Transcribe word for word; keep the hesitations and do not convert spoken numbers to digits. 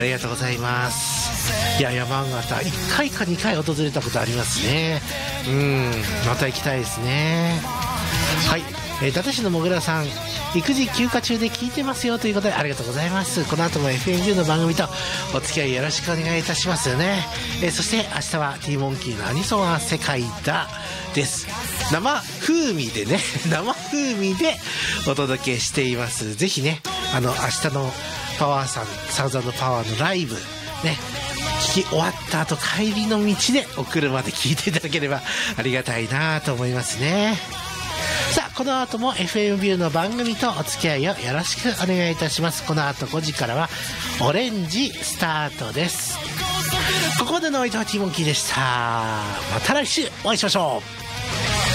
ありがとうございます。いや、山形いっかいかにかい訪れたことありますね。うん、また行きたいですね。はい、えー、伊達市のもぐらさん、育児休暇中で聞いてますよということでありがとうございます。この後も エフエムビュー の番組とお付き合いよろしくお願いいたしますよね。えー、そして明日は T モンキーのアニソンは世界だです。生風味でね生風味でお届けしています。ぜひね、あの明日のパワーさん、サウザンドパワーのライブね、聞き終わった後帰りの道でお車で聞いていただければありがたいなと思いますね。さあ、この後も エフエムビュー の番組とお付き合いをよろしくお願いいたします。この後ごじからはオレンジスタートです。ここまでのお相手はティモンキーでした。また来週お会いしましょう。